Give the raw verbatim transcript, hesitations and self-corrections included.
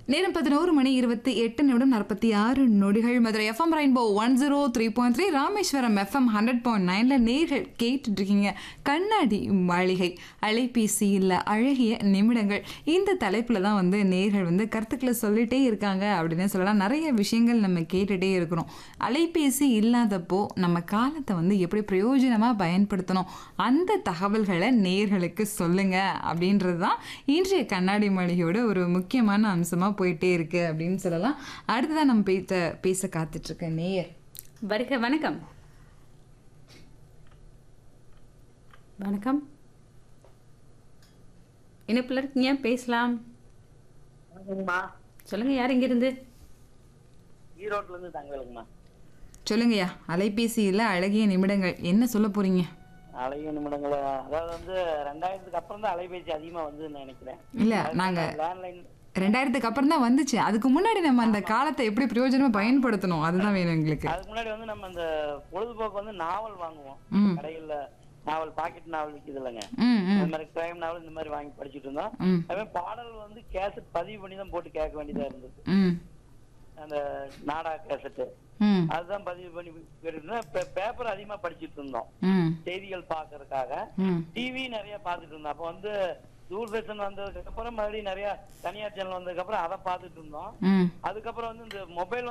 நேரம் பதினோரு மணி இருபத்தி எட்டு நிமிடம் நாற்பத்தி ஆறு நொடிகள். Madurai FM rainbow one zero three point three Rameswaram FM hundred point நைன்ல நேர்கள் கேட்டுட்டு இருக்கீங்க கண்ணாடி மாளிகை அலைபேசி இல்ல அழகிய நிமிடங்கள். இந்த தலைப்புல தான் வந்து நேர்கள் வந்து கருத்துக்களை சொல்லிட்டே இருக்காங்க அப்படின்னு சொல்லலாம். நிறைய விஷயங்கள் நம்ம கேட்டுட்டே இருக்கிறோம். அலைபேசி இல்லாதப்போ நம்ம காலத்தை வந்து எப்படி பிரயோஜனமா பயன்படுத்தணும் அந்த தகவல்களை நேர்களுக்கு சொல்லுங்க அப்படின்றது தான் இன்றைய கண்ணாடி மாளிகையோட ஒரு முக்கியமான அம்சமா போயிட்டே இருக்கு அப்படின்னு சொல்லலாம். அடுத்ததான் நம்ம பேச பேச காத்துட்டு இருக்க நேயர் வருக. வணக்கம். வணக்கம். இணைப்புல இருக்கீங்க, பேசலாம். சொல்லுங்க, யார் இங்க இருந்து? ஈரோட்ல இருந்து தங்கலுங்கம்மா. சொல்லுங்கய்யா. அலைபேசி இல்ல அழகிய நிமிடங்கள் என்ன சொல்ல போறீங்க? அழகிய நிமிடங்கள் அதாவது வந்து ரெண்டாயிரத்துக்கு அப்புறம் தான் அலைபேசி அதிகமா வந்து நினைக்கிறேன். இல்ல நாங்க லேண்ட்லைன் ரெண்டாயிரத்துக்கு அப்புறம் தான் வந்துச்சு. அதுக்கு முன்னாடி நம்ம அந்த காலத்தை எப்படி பிரயோஜனமா பயன்படுத்தணும் அதுதான் வேணும் எங்களுக்கு. அதுக்கு முன்னாடி வந்து நம்ம அந்த பொழுதுபோக்கு வந்து நாவல் வாங்குவோம். ம். கடையில நாவல், பாக்கெட் நாவல் விக்குது இல்லைங்க, ம் ம் அந்த மாதிரி கிரைம் நாவல் இந்த மாதிரி வாங்கி படிச்சுட்டு இருந்தோம். ம் அதே மாதிரி பாடல் வந்து கேசட் பதிவு பண்ணி தான் போட்டு கேட்க வேண்டியதா இருந்தது. ம் அந்த நாடக கேசட்டு ம் அதுதான் பதிவு பண்ணி கேட்டுருந்தோம். பேப்பர் அதிகமா படிச்சுட்டு இருந்தோம் ம் செய்திகள் பாக்குறதுக்காக. ம் டிவி நிறைய பாத்துட்டு இருந்தோம். அப்ப வந்து தூர்தர்ஷன் வந்ததுக்கு அப்புறம் மறுபடியும் நிறைய தனியார் சேனல் வந்ததுக்கு அப்புறம் அதை பாத்துட்டு இருந்தோம். ம் அதுக்கப்புறம் வந்து இந்த மொபைல்